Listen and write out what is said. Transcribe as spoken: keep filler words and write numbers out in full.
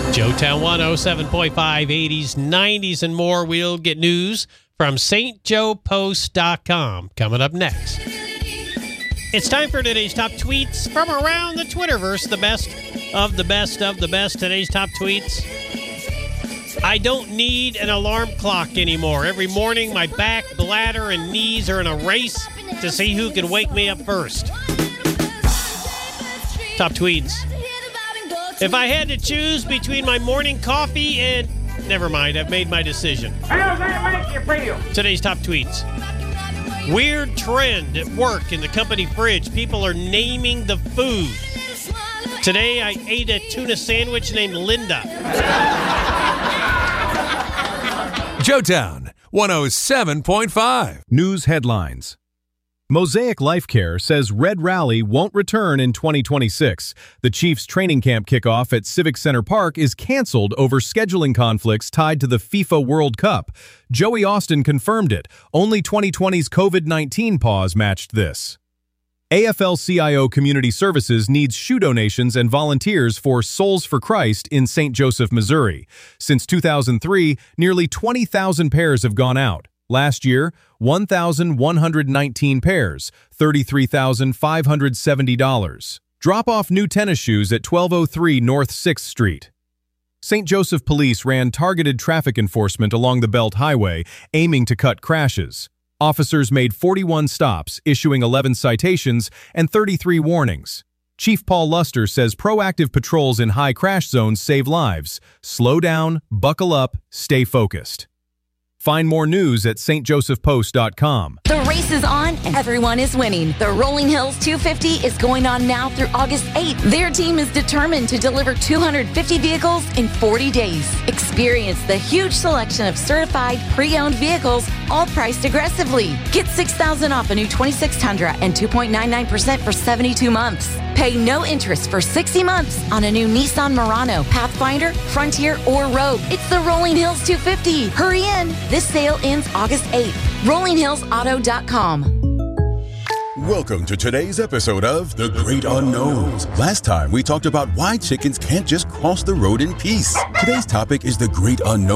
Joetown one oh seven point five, eighties, nineties, and more. We'll get news from St Joe Post dot com coming up next. It's time for today's top tweets from around the Twitterverse. The best of the best of the best. Today's top tweets. I don't need an alarm clock anymore. Every morning, my back, bladder, and knees are in a race to see who can wake me up first. Top tweets. If I had to choose between my morning coffee and... Never mind, I've made my decision. How does that make you feel? Today's top tweets. Weird trend at work in the company fridge. People are naming the food. Today, I ate a tuna sandwich named Linda. Joetown one oh seven point five. News headlines. Mosaic Life Care says Red Rally won't return in twenty twenty-six. The Chiefs training camp kickoff at Civic Center Park is canceled over scheduling conflicts tied to the FIFA World Cup. Joey Austin confirmed it. Only twenty twenty's covid nineteen pause matched this. A F L C I O Community Services needs shoe donations and volunteers for Souls for Christ in Saint Joseph, Missouri. Since two thousand three, nearly twenty thousand pairs have gone out. Last year, one thousand one hundred nineteen pairs, thirty-three thousand five hundred seventy dollars. Drop off new tennis shoes at twelve oh three North sixth Street. Saint Joseph Police ran targeted traffic enforcement along the Belt Highway, aiming to cut crashes. Officers made forty-one stops, issuing eleven citations and thirty-three warnings. Chief Paul Luster says proactive patrols in high crash zones save lives. Slow down, buckle up, stay focused. Find more news at St Joseph Post dot com. The race is on and everyone is winning. The Rolling Hills two fifty is going on now through August eighth. Their team is determined to deliver two hundred fifty vehicles in forty days. Experience the huge selection of certified pre-owned vehicles, all priced aggressively. Get six thousand dollars off a new twenty-six Tundra and two point nine nine percent for seventy-two months. Pay no interest for sixty months on a new Nissan Murano, Pathfinder, Frontier, or Rogue. It's the Rolling Hills two fifty. Hurry in. This sale ends August eighth. rolling hills auto dot com. Welcome to today's episode of The Great Unknowns. Last time we talked about why chickens can't just cross the road in peace. Today's topic is the Great Unknown.